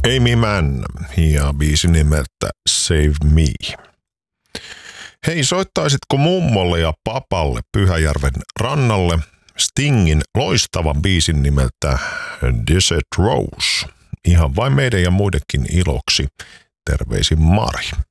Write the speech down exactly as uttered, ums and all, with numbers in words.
Amy Mann ja biisi nimeltä Save Me. Hei, soittaisitko mummolle ja papalle Pyhäjärven rannalle Stingin loistavan biisin nimeltä Desert Rose? Ihan vain meidän ja muidenkin iloksi. Terveisin Mari.